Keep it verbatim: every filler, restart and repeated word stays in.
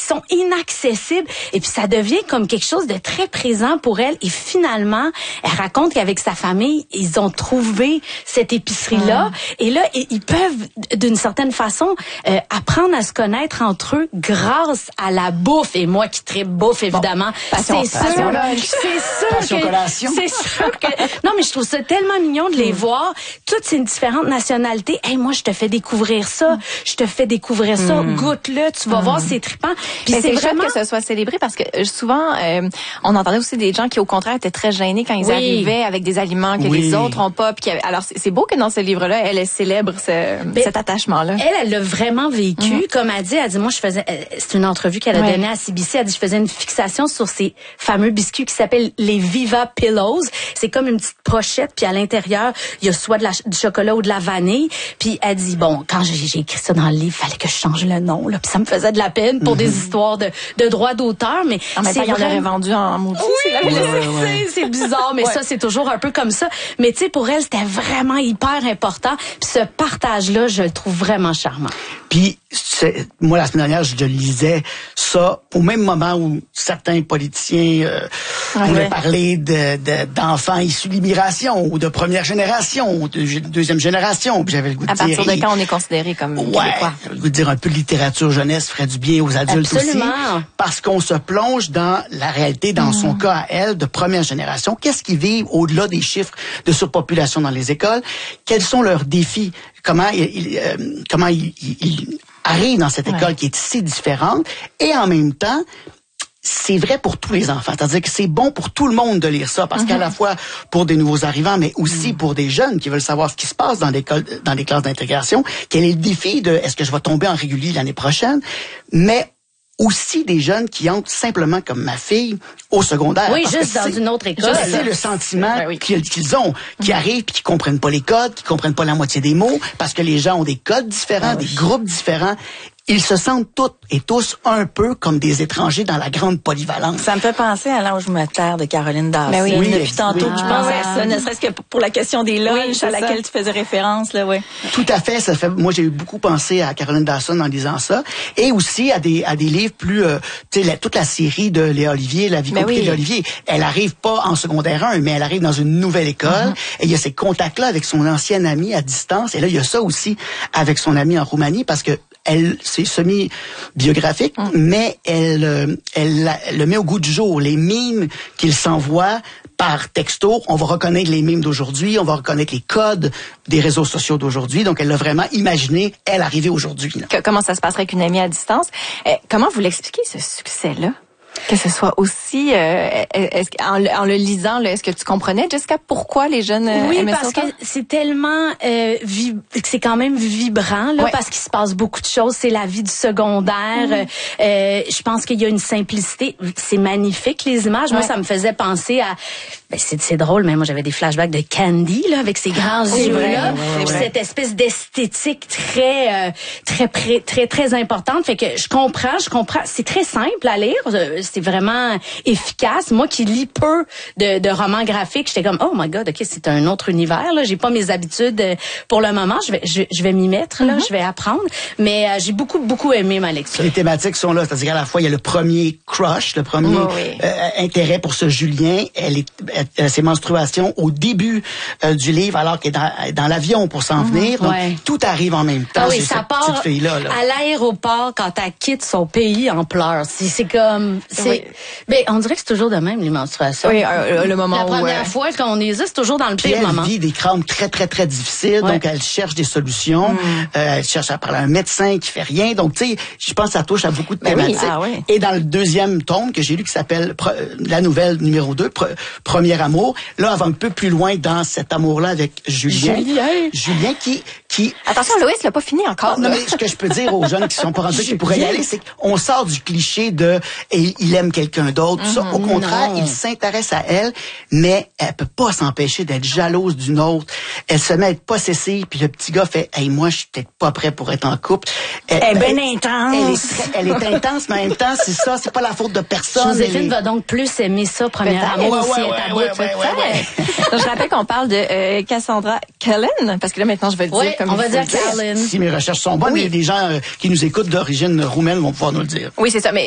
sont inaccessibles. Et puis ça devient comme quelque chose de très présent pour elle. Et finalement, elle raconte qu'avec sa famille, ils ont trouvé cette épicerie-là. Mmh. Et là, ils peuvent, d'une certaine façon, euh, apprendre à se connaître entre eux grâce à la bouffe. Et moi qui tripe bouffe, évidemment, bon, passion, c'est passion sûr, lunch. c'est sûr passion que, collation. c'est sûr que, non, mais je trouve ça tellement mignon de les mmh. voir. Toutes ces différentes nationalités. Hey, moi, je te fais découvrir ça. Mmh. Je te fais découvrir ça. Mmh. Goûte-le, tu vas mmh. voir, c'est trippant. Puis c'est, c'est vraiment que ce soit célébré parce que souvent, euh, on entendait aussi des gens qui, au contraire, étaient très gênés quand ils oui. arrivaient avec des aliments que oui. les autres ont pas. Puis alors, c'est, c'est beau que dans ce livre-là, elle, elle célèbre ce, ben, cet attachement-là. Elle, elle l'a vraiment vécu. Mmh. Comme elle dit, elle dit, moi, je faisais, c'est une entrevue qu'elle a oui. donnée à C B C. Elle dit, je faisais une fixation sur ces fameux biscuits qui s'appellent les Viva Pillows. C'est comme une petite pochette, puis à l'intérieur, il y a soit de la, du chocolat ou de la vanille. Puis elle dit, bon, quand j'ai, j'ai écrit ça dans le livre, fallait que je change le nom, là. Puis ça me faisait de la peine pour mmh. des histoires de, de droits d'auteur, mais en même temps, il y en aurait vendu en maudit. Oui, c'est, ouais, ouais. c'est bizarre, mais ouais. ça, c'est toujours un peu comme ça. Mais tu sais, pour elle, c'était vraiment hyper important. Puis ce partage-là, je le trouve vraiment charmant. Puis, moi, la semaine dernière, je lisais ça au même moment où certains politiciens euh, ouais, voulaient ouais. parler de, de, d'enfants issus de l'immigration ou de première génération ou de deuxième génération. Puis j'avais le goût de à dire... À partir de quand on est considéré comme ouais, québécois? J'avais le goût de dire un peu de littérature jeunesse ferait du bien aux adultes Absolument. aussi. Parce qu'on se plonge dans la réalité, dans mmh. son cas à elle, de première génération. Qu'est-ce qu'ils vivent au-delà des chiffres de surpopulation dans les écoles? Quels sont leurs défis? Comment ils, euh, comment ils, ils, ils arrivent dans cette école ouais. qui est si différente? Et en même temps, c'est vrai pour tous les enfants. C'est-à-dire que c'est bon pour tout le monde de lire ça, parce mm-hmm. qu'à la fois pour des nouveaux arrivants, mais aussi mm. pour des jeunes qui veulent savoir ce qui se passe dans l'école, dans les classes d'intégration. Quel est le défi de est-ce que je vais tomber en régulier l'année prochaine? Mais aussi des jeunes qui entrent simplement comme ma fille au secondaire. Oui, juste dans une autre école. C'est le sentiment ben oui. qu'ils, qu'ils ont, qui mmh. arrivent puis qui comprennent pas les codes, qui comprennent pas la moitié des mots, parce que les gens ont des codes différents, ah oui. des groupes différents. Ils se sentent toutes et tous un peu comme des étrangers dans la grande polyvalence. Ça me fait penser à L'Ange motard de Caroline Dawson. Ben oui, oui, depuis oui, tantôt, oui. je pense ah, à ça, ne serait-ce que pour la question des lunchs oui, à laquelle ça. tu faisais référence, là, ouais. Tout à fait, ça fait. Moi, j'ai eu beaucoup pensé à Caroline Dawson en lisant ça, et aussi à des à des livres plus, euh, tu sais, toute la série de Léa Olivier, La vie ben compliquée oui. de Léa Olivier. Elle arrive pas en secondaire un, mais elle arrive dans une nouvelle école, mm-hmm. et il y a ces contacts-là avec son ancienne amie à distance, et là, il y a ça aussi avec son amie en Roumanie, parce que elle, c'est semi-biographique, mm. mais elle, euh, elle, elle le met au goût du jour. Les mimes qu'il s'envoie par texto, on va reconnaître les mimes d'aujourd'hui, on va reconnaître les codes des réseaux sociaux d'aujourd'hui. Donc, elle l'a vraiment imaginé, elle, arriver aujourd'hui. Que, comment ça se passerait avec une amie à distance? Euh, comment vous l'expliquez, ce succès-là? Que ce soit aussi, euh, est-ce, en, en le lisant, là, est-ce que tu comprenais, Jessica, pourquoi les jeunes euh, oui, aimaient ça? Oui, parce que c'est tellement, euh, vib- c'est quand même vibrant, là, ouais. parce qu'il se passe beaucoup de choses. C'est la vie du secondaire. Mmh. Euh, je pense qu'il y a une simplicité. C'est magnifique, les images. Ouais. Moi, ça me faisait penser à... Ben, c'est, c'est drôle, mais moi, j'avais des flashbacks de Candy, là, avec ses grands yeux-là. Ouais, ouais, ouais. Cette espèce d'esthétique très, euh, très, très, très, très importante. Fait que je comprends, je comprends. C'est très simple à lire. C'est vraiment efficace. Moi qui lis peu de, de romans graphiques, j'étais comme, oh my God, OK, c'est un autre univers, là. J'ai pas mes habitudes pour le moment. Je vais, je, je vais m'y mettre, là. Mm-hmm. Je vais apprendre. Mais euh, j'ai beaucoup, beaucoup aimé ma lecture. Les thématiques sont là. C'est-à-dire qu'à la fois, il y a le premier crush, le premier oh, oui. euh, intérêt pour ce Julien. Elle est, euh, ses menstruations au début euh, du livre, alors qu'elle est dans, dans l'avion pour s'en mm-hmm. venir. Donc, ouais. tout arrive en même temps. Ah oui, ça part fille-là, là. À l'aéroport quand elle quitte son pays en pleurs. C'est, c'est comme... C'est, oui. ben, on dirait que c'est toujours de même, les menstruations. Oui, euh, le moment La où... première euh... fois qu'on les a, c'est toujours dans le pire elle moment. Elle vit des crampes très, très, très difficiles. Ouais. Donc, elle cherche des solutions. Mm. Euh, elle cherche à parler à un médecin qui fait rien. Donc, tu sais, je pense que ça touche à beaucoup de thématiques. Ben oui. Ah, oui. Et dans le deuxième tome que j'ai lu, qui s'appelle la nouvelle numéro deux, Premier amour, là, elle va un peu plus loin dans cet amour-là avec Julien. Julien. Julien qui... qui Attention, Loïs l'a pas fini encore. Ah, non, mais ce que je peux dire aux jeunes qui sont pas rendus, qui pourraient y aller, c'est qu'on sort du cliché de et il aime quelqu'un d'autre. Mm-hmm. Ça, au contraire, non. il s'intéresse à elle, mais elle peut pas s'empêcher d'être jalouse d'une autre. Elle se met à être possessive, puis le petit gars fait, hey, moi, je suis peut-être pas prêt pour être en couple. Elle, elle est bien intense. Elle est, très, elle est intense, mais en même temps, c'est ça, c'est pas la faute de personne. Joséphine est... va donc plus aimer ça, Premier amour, si elle est à bout. Donc, je rappelle qu'on parle de euh, Cassandra Cullen, parce que là, maintenant, je vais le dire ouais, comme on va dire Cullen. Si mes recherches sont bonnes, oui. les gens euh, qui nous écoutent d'origine roumaine vont pouvoir nous le dire. Oui, c'est ça, mais